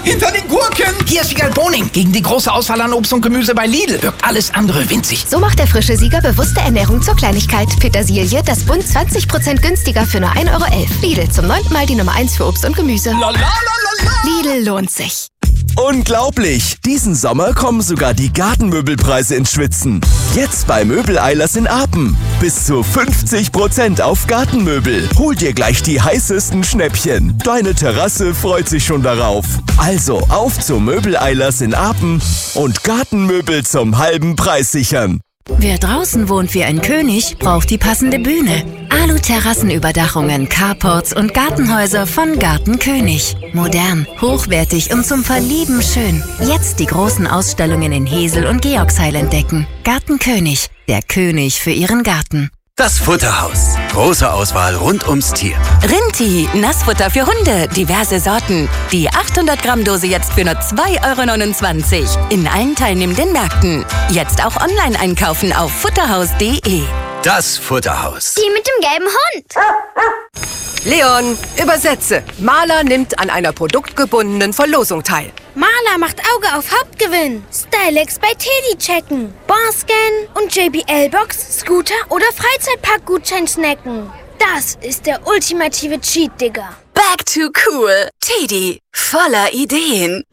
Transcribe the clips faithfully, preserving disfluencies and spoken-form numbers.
hinter den Gurken. Hier ist Siegerl Boning. Gegen die große Auswahl an Obst und Gemüse bei Lidl wirkt alles andere winzig. So macht der frische Sieger bewusste Ernährung zur Kleinigkeit. Petersilie, das Bund zwanzig Prozent günstiger für nur ein Euro elf. Lidl, zum neunten Mal die Nummer eins für Obst und Gemüse. La, la, la, la, la. Lidl lohnt sich. Unglaublich! Diesen Sommer kommen sogar die Gartenmöbelpreise ins Schwitzen. Jetzt bei Möbel-Eilers in Apen. Bis zu fünfzig Prozent auf Gartenmöbel. Hol dir gleich die heißesten Schnäppchen. Deine Terrasse freut sich schon darauf. Also auf zu Möbel-Eilers in Apen und Gartenmöbel zum halben Preis sichern. Wer draußen wohnt wie ein König, braucht die passende Bühne. Alu-Terrassenüberdachungen, Carports und Gartenhäuser von Garten König. Modern, hochwertig und zum Verlieben schön. Jetzt die großen Ausstellungen in Hesel und Georgsheil entdecken. Garten König, der König für Ihren Garten. Das Futterhaus. Große Auswahl rund ums Tier. Rinti, Nassfutter für Hunde, diverse Sorten. Die achthundert Gramm Dose jetzt für nur zwei Euro neunundzwanzig. In allen teilnehmenden Märkten. Jetzt auch online einkaufen auf futterhaus punkt de. Das Futterhaus. Die mit dem gelben Hund. Leon, übersetze. Maler nimmt an einer produktgebundenen Verlosung teil. Maler macht Auge auf Hauptgewinn. Stylex bei Teddy checken. Barscan und J B L-Box, Scooter oder Freizeitpark-Gutschein snacken. Das ist der ultimative Cheat, Digga. Back to cool. Teddy, voller Ideen.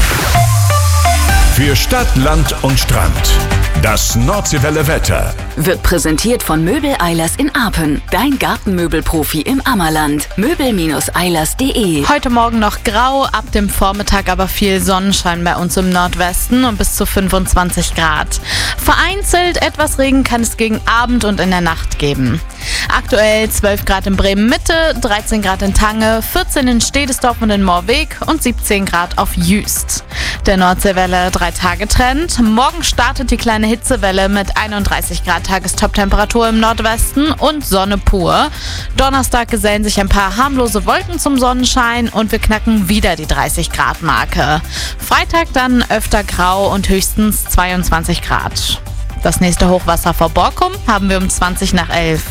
Für Stadt, Land und Strand. Das Nordseewelle Wetter wird präsentiert von Möbel-Eilers in Apen. Dein Gartenmöbelprofi im Ammerland. möbel Bindestrich eilers punkt de. Heute Morgen noch grau, ab dem Vormittag aber viel Sonnenschein bei uns im Nordwesten und bis zu fünfundzwanzig Grad. Vereinzelt etwas Regen kann es gegen Abend und in der Nacht geben. Aktuell zwölf Grad in Bremen-Mitte, dreizehn Grad in Tange, vierzehn in Stedesdorf und in Moorweg und siebzehn Grad auf Jüst. Der Nordseewelle drei-Tage-Trend. Morgen startet die kleine Hitzewelle mit einunddreißig Grad Tagestoptemperatur im Nordwesten und Sonne pur. Donnerstag gesellen sich ein paar harmlose Wolken zum Sonnenschein und wir knacken wieder die dreißig Grad Marke. Freitag dann öfter grau und höchstens zweiundzwanzig Grad. Das nächste Hochwasser vor Borkum haben wir um zwanzig nach elf.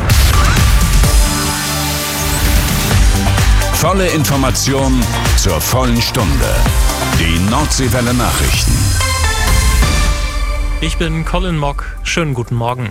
Volle Information zur vollen Stunde. Die Nordseewelle Nachrichten. Ich bin Colin Mock. Schönen guten Morgen.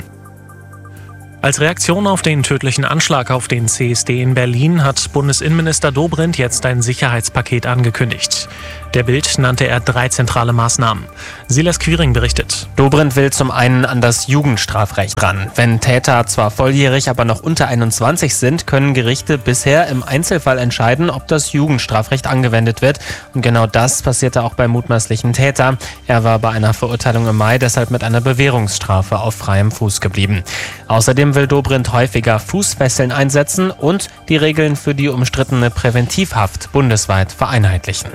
Als Reaktion auf den tödlichen Anschlag auf den C S D in Berlin hat Bundesinnenminister Dobrindt jetzt ein Sicherheitspaket angekündigt. Der Bild nannte er drei zentrale Maßnahmen. Silas Quiring berichtet. Dobrindt will zum einen an das Jugendstrafrecht ran. Wenn Täter zwar volljährig, aber noch unter einundzwanzig sind, können Gerichte bisher im Einzelfall entscheiden, ob das Jugendstrafrecht angewendet wird. Und genau das passierte auch beim mutmaßlichen Täter. Er war bei einer Verurteilung im Mai deshalb mit einer Bewährungsstrafe auf freiem Fuß geblieben. Außerdem will Dobrindt häufiger Fußfesseln einsetzen und die Regeln für die umstrittene Präventivhaft bundesweit vereinheitlichen.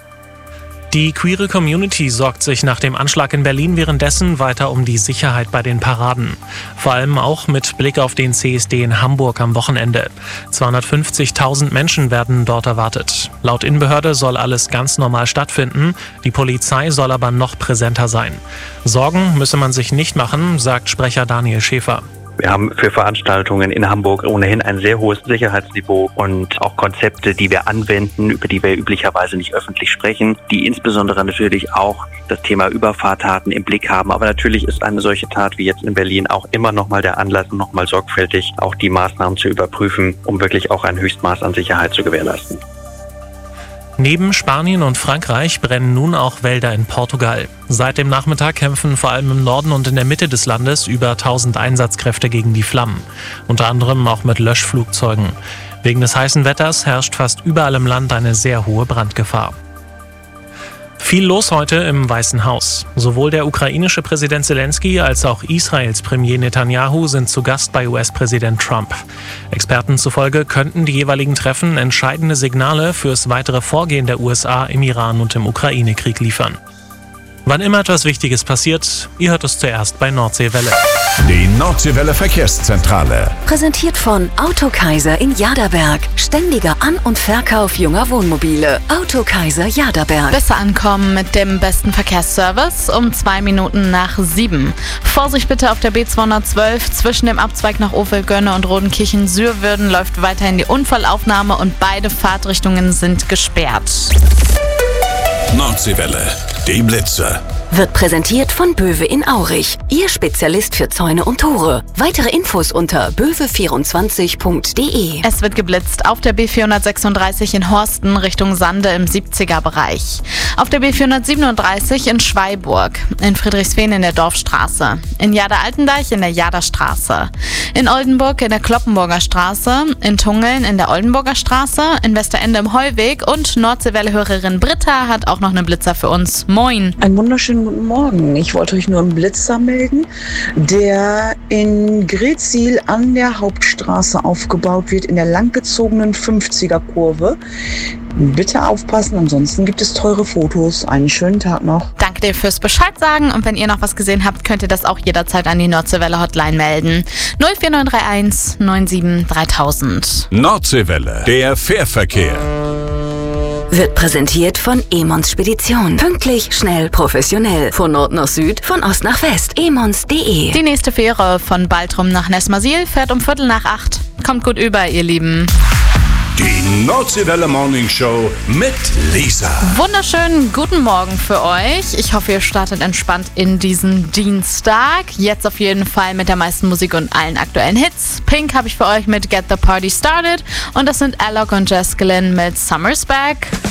Die queere Community sorgt sich nach dem Anschlag in Berlin währenddessen weiter um die Sicherheit bei den Paraden. Vor allem auch mit Blick auf den C S D in Hamburg am Wochenende. zweihundertfünfzigtausend Menschen werden dort erwartet. Laut Innenbehörde soll alles ganz normal stattfinden. Die Polizei soll aber noch präsenter sein. Sorgen müsse man sich nicht machen, sagt Sprecher Daniel Schäfer. Wir haben für Veranstaltungen in Hamburg ohnehin ein sehr hohes Sicherheitsniveau und auch Konzepte, die wir anwenden, über die wir üblicherweise nicht öffentlich sprechen, die insbesondere natürlich auch das Thema Überfahrttaten im Blick haben. Aber natürlich ist eine solche Tat wie jetzt in Berlin auch immer nochmal der Anlass, nochmal sorgfältig auch die Maßnahmen zu überprüfen, um wirklich auch ein Höchstmaß an Sicherheit zu gewährleisten. Neben Spanien und Frankreich brennen nun auch Wälder in Portugal. Seit dem Nachmittag kämpfen vor allem im Norden und in der Mitte des Landes über tausend Einsatzkräfte gegen die Flammen. Unter anderem auch mit Löschflugzeugen. Wegen des heißen Wetters herrscht fast überall im Land eine sehr hohe Brandgefahr. Viel los heute im Weißen Haus. Sowohl der ukrainische Präsident Zelensky als auch Israels Premier Netanyahu sind zu Gast bei U S-Präsident Trump. Experten zufolge könnten die jeweiligen Treffen entscheidende Signale fürs weitere Vorgehen der U S A im Iran und im Ukraine-Krieg liefern. Wann immer etwas Wichtiges passiert, ihr hört es zuerst bei Nordseewelle. Die Nordseewelle Verkehrszentrale. Präsentiert von Autokaiser in Jaderberg. Ständiger An- und Verkauf junger Wohnmobile. Autokaiser Jaderberg. Besser ankommen mit dem besten Verkehrsservice um zwei Minuten nach sieben. Vorsicht bitte auf der B zweihundertzwölf. Zwischen dem Abzweig nach Ovelgönne und Rodenkirchen-Sürwürden läuft weiterhin die Unfallaufnahme und beide Fahrtrichtungen sind gesperrt. Nordseewelle, die Blitzer. Wird präsentiert von Böwe in Aurich, Ihr Spezialist für Zäune und Tore. Weitere Infos unter böwe vierundzwanzig punkt de. Es wird geblitzt auf der B vierhundertsechsunddreißig in Horsten Richtung Sande im siebziger Bereich. Auf der B vierhundertsiebenunddreißig in Schweiburg, in Friedrichsfehn in der Dorfstraße, in Jader-Altendeich in der Jaderstraße, in Oldenburg in der Kloppenburger Straße, in Tungeln in der Oldenburger Straße, in Westerende im Heuweg und Nordseewelle-Hörerin Britta hat auch noch einen Blitzer für uns. Moin! Einen wunderschönen guten Morgen. Ich wollte euch nur einen Blitzer melden, der in Gretzil an der Hauptstraße aufgebaut wird, in der langgezogenen fünfziger-Kurve. Bitte aufpassen, ansonsten gibt es teure Fotos. Einen schönen Tag noch. Danke dir fürs Bescheid sagen und wenn ihr noch was gesehen habt, könnt ihr das auch jederzeit an die Nordseewelle Hotline melden. null vier neun drei eins neun sieben dreitausend. Nordseewelle, der Fährverkehr. Wird präsentiert von Emons Spedition. Pünktlich, schnell, professionell. Von Nord nach Süd, von Ost nach West. emons punkt de. Die nächste Fähre von Baltrum nach Nesmasil fährt um Viertel nach acht. Kommt gut über, ihr Lieben. Die Nordseewelle Morning Show mit Lisa. Wunderschönen guten Morgen für euch. Ich hoffe, ihr startet entspannt in diesen Dienstag. Jetzt auf jeden Fall mit der meisten Musik und allen aktuellen Hits. Pink habe ich für euch mit Get the Party Started. Und das sind Alok und Jess Glynn mit Summer's Back.